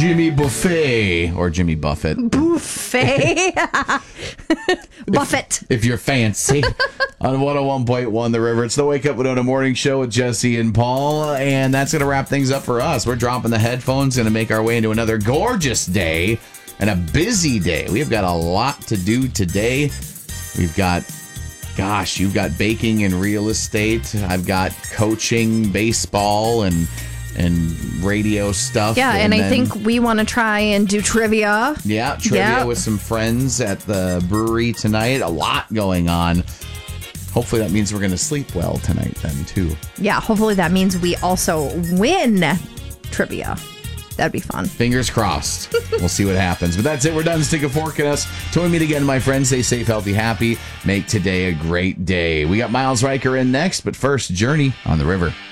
Jimmy Buffet or Jimmy Buffett. Buffet. Buffett. If you're fancy. On 101.1 The River. It's the Wake Up Winona Morning Show with Jesse and Paul. And that's going to wrap things up for us. We're dropping the headphones, going to make our way into another gorgeous day and a busy day. We've got a lot to do today. We've got, you've got baking and real estate. I've got coaching, baseball, and radio stuff. Yeah, and I think we want to try and do trivia. Yeah, trivia with some friends at the brewery tonight. A lot going on. Hopefully that means we're going to sleep well tonight then, too. Yeah, hopefully that means we also win trivia. That'd be fun. Fingers crossed. We'll see what happens. But that's it. We're done. Stick a fork in us. Till we meet again, my friends. Stay safe, healthy, happy. Make today a great day. We got Miles Riker in next, but first, Journey on the River.